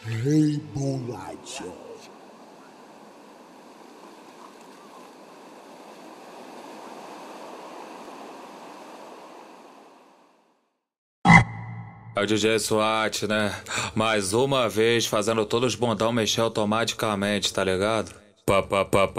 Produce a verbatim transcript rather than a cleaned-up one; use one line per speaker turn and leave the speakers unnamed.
Rainbow Light.
É o D J SWAT, né? Mais uma vez fazendo todos os bondão mexer automaticamente, tá ligado? Pá, pá, pá, pá.